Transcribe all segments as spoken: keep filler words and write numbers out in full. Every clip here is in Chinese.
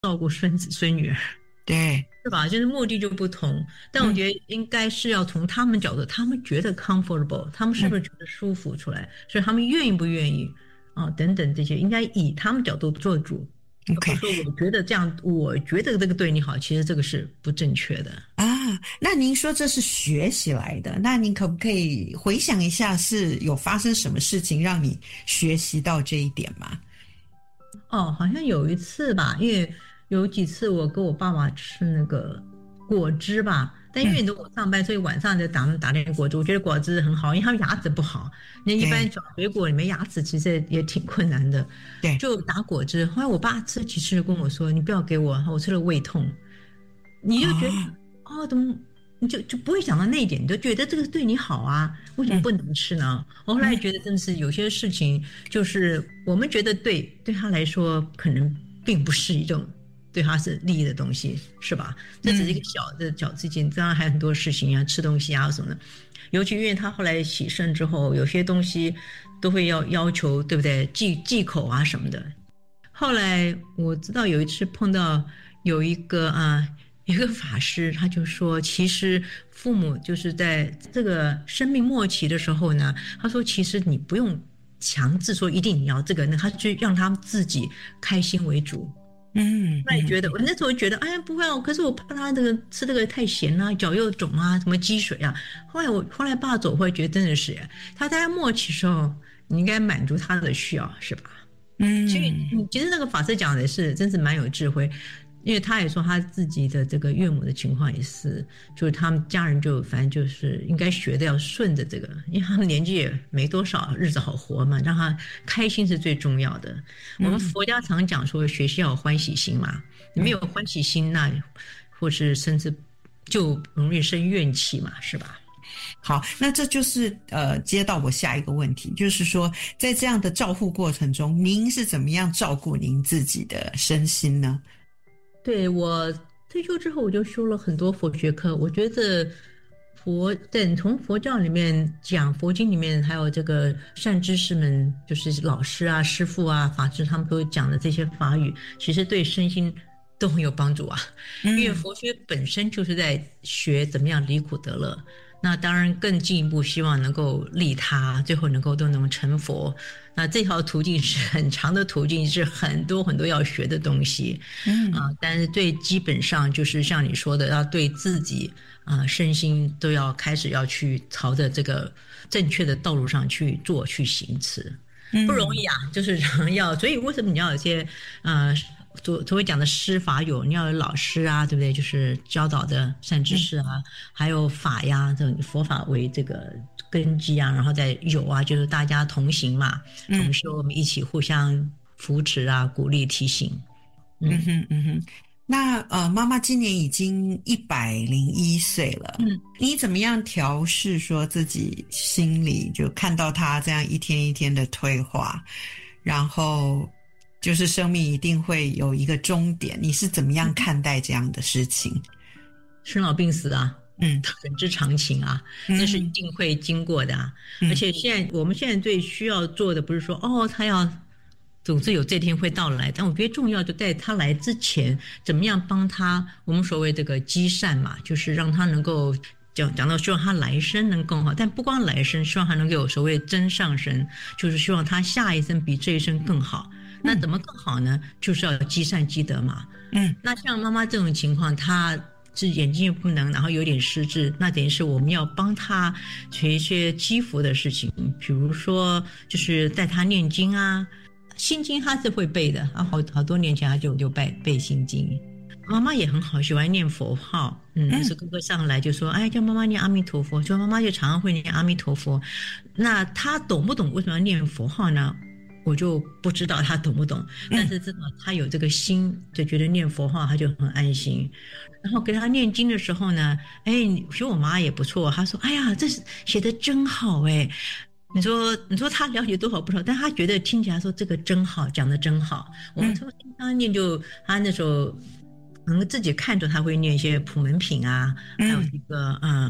照顾孙子孙女儿， 对， 是吧？就是目的就不同，但我觉得应该是要从他们角度，他们觉得 comfortable， 他们是不是觉得舒服出来，所以他们愿意不愿意啊、等等这些，应该以他们角度做主。 OK， 不说我觉得这样，我觉得这个对你好，其实这个是不正确的啊。那您说这是学习来的，那您可不可以回想一下，是有发生什么事情让你学习到这一点吗？ 哦，好像有一次吧，因为有几次我跟我爸爸吃那个果汁吧，但因为我上班，所以晚上就打打点果汁。我觉得果汁很好，因为他们牙齿不好，那一般小水果里面牙齿其实也挺困难的。 对， 就打果汁。后来我爸吃几次就跟我说：“你不要给我，我吃了胃痛。”你就觉得哦，怎么你就就不会想到那一点，你就觉得这个对你好啊，为什么不能吃呢？我后来觉得真的是有些事情，就是我们觉得对，对他来说可能并不是一种对他是利益的东西，是吧？这只是一个小的小事情，当然还有很多事情啊，吃东西啊什么的。尤其因为他后来洗肾之后，有些东西都会要要求，对不对？忌忌口啊什么的。后来我知道有一次碰到有一个啊。有一个法师，他就说，其实父母就是在这个生命末期的时候呢，他说，其实你不用强制说一定你要这个，那他就让他们自己开心为主。 嗯， 那你觉得，我那时候觉得，哎呀，不会啊，可是我怕他这个吃这个太咸啊，脚又肿啊，什么积水啊。后来我后来爸走，会觉得真的是，他在末期的时候，你应该满足他的需要，是吧？ 嗯， 所以其实那个法师讲的是，真是蛮有智慧。因为他也说他自己的这个岳母的情况也是，就是他们家人就反正就是应该学的要顺着这个，因为他们年纪也没多少，日子好活嘛，让他开心是最重要的。嗯、我们佛家常讲说学习要有欢喜心嘛，你没有欢喜心，那或是甚至就容易生怨气嘛，是吧？ 好，那这就是呃接到我下一个问题，就是说在这样的照护过程中，您是怎么样照顾您自己的身心呢？ 对，我退休之后，我就修了很多佛学课。我觉得佛，等从佛教里面讲，佛经里面还有这个善知识们，就是老师啊、师父啊、法师，他们都讲的这些法语，其实对身心都很有帮助啊。因为佛学本身就是在学怎么样离苦得乐。那当然更进一步希望能够利他，最后能够都能成佛。那这条途径是很长的途径，是很多很多要学的东西。嗯啊，但是最基本上就是像你说的，要对自己啊身心都要开始要去朝着这个正确的道路上去做去行持，不容易啊，就是人要，所以为什么你要有些呃。所所谓讲的师法有，你要有老师啊，对不对？就是教导的善知识啊，嗯、还有法呀，这种佛法为这个根基啊，然后再有啊，就是大家同行嘛，同修，我们一起互相扶持啊，鼓励提醒。 嗯, 嗯哼嗯哼。那呃，妈妈今年已经一百零一岁了，嗯，你怎么样调试说自己心里就看到她这样一天一天的退化，然后？就是生命一定会有一个终点，你是怎么样看待这样的事情？ 生老病死啊， 嗯， 人之常情啊，那是一定会经过的啊。嗯、而且现在我们现在最需要做的不是说哦，他要总之有这天会到来，但我觉得重要就在他来之前，怎么样帮他？我们所谓这个积善嘛，就是让他能够。讲讲到希望他来生能更好，但不光来生，希望他能够有所谓真上生，就是希望他下一生比这一生更好。那怎么更好呢？就是要积善积德嘛。嗯，那像妈妈这种情况，她是眼睛又不能，然后有点失智，那等于是我们要帮她学一些积福的事情，比如说就是带她念经啊，心经她是会背的啊，好好多年前她就就背背心经。妈妈也很好，喜欢念佛号。嗯，那时哥哥上来就说：“哎，叫妈妈念阿弥陀佛。”就妈妈就常常会念阿弥陀佛。那他懂不懂为什么要念佛号呢？我就不知道他懂不懂，但是知道他有这个心，就觉得念佛号他就很安心。然后给他念经的时候呢，哎，其实我妈也不错，她说：“哎呀，这写的真好哎。”你说，你说他了解多少不少，但他觉得听起来说这个真好，讲的真好。我们从他念就他那时候。能自己看着他会念一些普门品啊，还有一个嗯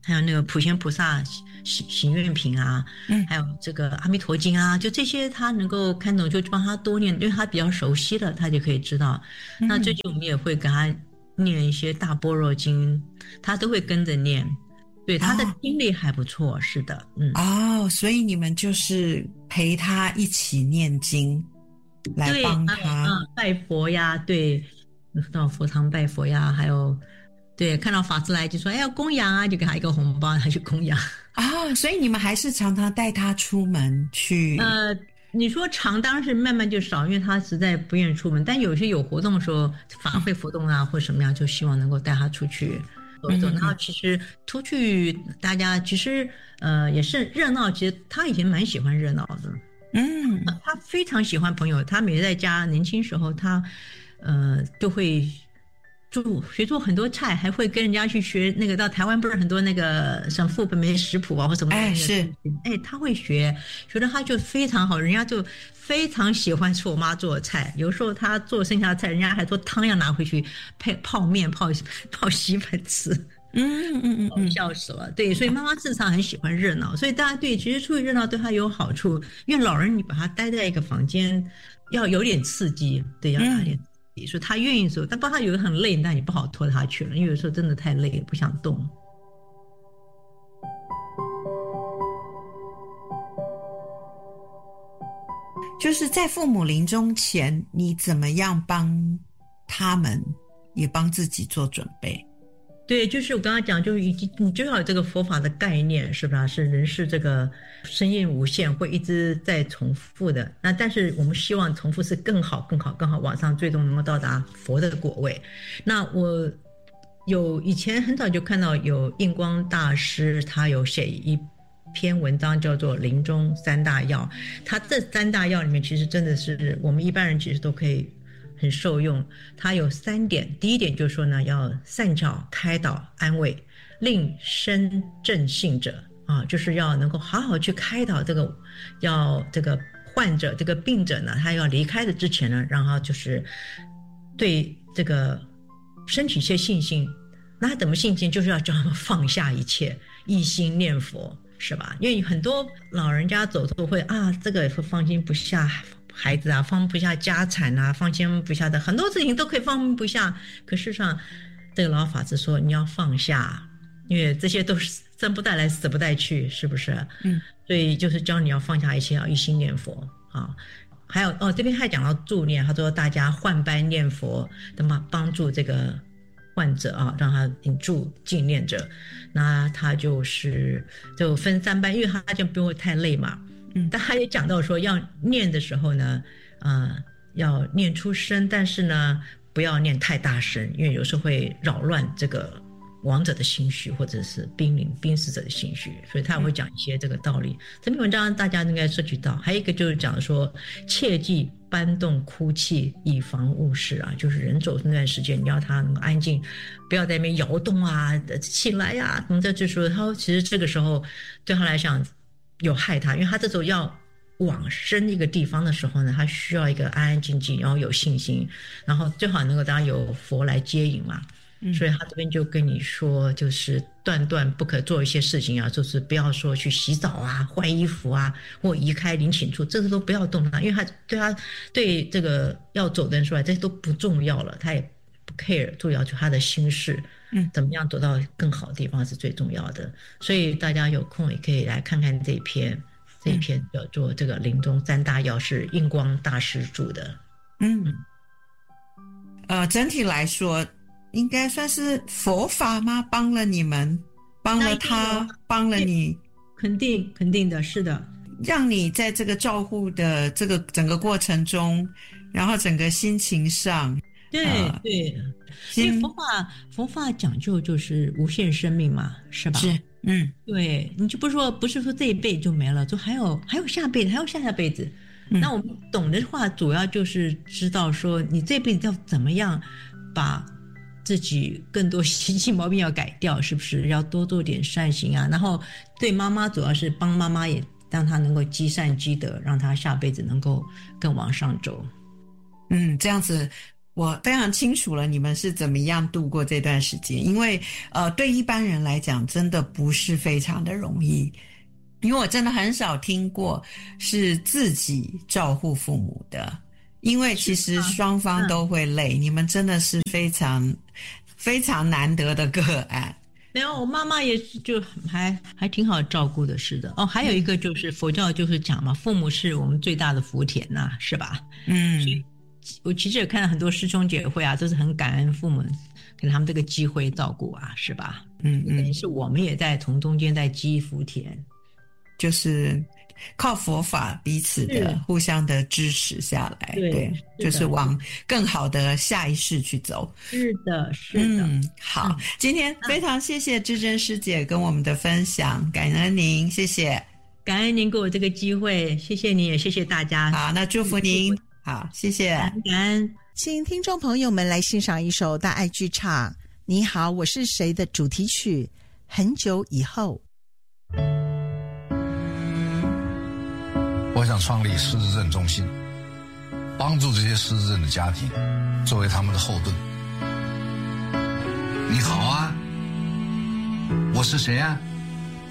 还有那个普贤菩萨行行愿品啊，嗯，还有这个阿弥陀经啊，就这些他能够看懂就帮他多念，因为他比较熟悉了，他就可以知道。嗯、那最近我们也会给他念一些大般若经，他都会跟着念。对，他的听力还不错，哦、是的，嗯。 哦，所以你们就是陪他一起念经，来帮他、 嗯、拜佛呀，对，到佛堂拜佛呀，还有对看到法师来就说哎要供养啊，就给他一个红包，他去供养。 啊，所以你们还是常常带他出门去？ 呃，你说常当然是慢慢就少，因为他实在不愿意出门。但有些有活动的时候，法会活动啊、嗯、或什么样，就希望能够带他出去走走。然后其实出去大家其实呃也是热闹，其实他以前蛮喜欢热闹的。嗯，他非常喜欢朋友。他每次在家年轻时候，他呃都会。做学做很多菜，还会跟人家去学那个。到台湾不是很多那个什么富本梅食谱啊或什么， 哎是， 哎他会学，学得他就非常好，人家就非常喜欢吃我妈做的菜。有时候他做剩下的菜，人家还说汤要拿回去配泡面、泡泡稀饭吃。嗯嗯嗯嗯，笑死了。对，所以妈妈至少很喜欢热闹，所以大家对其实出去热闹对他有好处，因为老人你把他待在一个房间，要有点刺激，对，要有点。说他愿意说，但帮他有的很累，那你不好拖他去了，因为有时候真的太累了，不想动。 就是在父母临终前，你怎么样帮他们，也帮自己做准备？ 对，就是我刚刚讲，就是已经你就要有这个佛法的概念，是吧？是人是这个生命无限，会一直在重复的。那但是我们希望重复是更好、更好、更好，往上最终能够到达佛的果位。那我有以前很早就看到有印光大师，他有写一篇文章叫做《临终三大要》。他这三大要里面，其实真的是我们一般人其实都可以。很受用。它有三点，第一点就是说呢，要善巧开导安慰，令身正信者啊，就是要能够好好去开导这个，要这个患者这个病者呢，他要离开的之前呢，让他就是对这个身体一些信心。那他怎么信心？就是要叫他们放下一切，一心念佛，是吧？因为很多老人家走都会啊，这个放心不下。孩子啊，放不下家产啊，放心不下的很多事情都可以放不下。可事实上，这个老法师说你要放下，因为这些都是生不带来，死不带去，是不是？嗯，所以就是教你要放下一切，要一心念佛啊。还有哦，这边还讲到助念，他说大家换班念佛，那么帮助这个患者啊，让他引助静念者。那他就是就分三班，因为他就不会太累嘛。嗯，但他也讲到说，要念的时候呢，呃，要念出声，但是呢，不要念太大声，因为有时候会扰乱这个亡者的心绪，或者是濒临濒死者的心绪，所以他也会讲一些这个道理。这篇文章大家应该涉及到，还有一个就是讲说，切忌搬动哭泣，以防误事啊，就是人走那段时间，你要他能够安静，不要在那边摇动啊，起来呀、啊，什么的，就说他其实这个时候对他来讲。有害他，因为他这时候要往生一个地方的时候呢，他需要一个安安静静，然后有信心，然后最好能够当然有佛来接引嘛。嗯、所以他这边就跟你说，就是断断不可做一些事情啊，就是不要说去洗澡啊、换衣服啊，或移开陵寝处，这个都不要动他，因为他对他对这个要走的人说来，这些都不重要了，他也不 care， 重要就他的心事。嗯，怎么样走到更好的地方是最重要的，所以大家有空也可以来看看这一篇，这一篇叫做这个临终三大要，是印光大师著的。 嗯，呃，整体来说应该算是佛法吗？帮了你们，帮了他，帮了你， 肯定肯定的，是的， 让你在这个照护的这个整个过程中，然后整个心情上， 对、呃、对。因为佛法佛法讲究就是无限生命嘛，是吧？ 是，嗯， 对，你就不是说不是说这一辈就没了，就还有还有下辈子，还有下下辈子。嗯、那我们懂的话，主要就是知道说，你这辈子要怎么样把自己更多习气毛病要改掉，是不是？要多做点善行啊。然后对妈妈，主要是帮妈妈也让她能够积善积德，让她下辈子能够更往上走。 嗯，这样子。 我非常清楚了你们是怎么样度过这段时间，因为呃，对一般人来讲真的不是非常的容易，因为我真的很少听过是自己照顾父母的，因为其实双方都会累，嗯、你们真的是非常非常难得的个案。 没有，我妈妈也是就还还挺好照顾的，是的。哦，还有一个就是佛教就是讲嘛，父母是我们最大的福田呐、啊，是吧？嗯，所以我其实也看到很多师兄姐会啊，都是很感恩父母给他们这个机会照顾啊，是吧？嗯嗯，是我们也在从中间在积福田， 就是靠佛法彼此的互相的支持下来，对，对就是往更好的下一世去走。 是的，是的。 嗯，好，嗯、今天非常谢谢至真师姐跟我们的分享，感恩您，谢谢， 感恩您给我这个机会，谢谢你，也谢谢大家。 好，那祝福您，好，谢谢， 感恩。 请听众朋友们来欣赏一首大爱剧场《你好，我是谁》的主题曲《很久以后》。 我想创立失智症中心，帮助这些失智症的家庭，作为他们的后盾。你好啊，我是谁啊？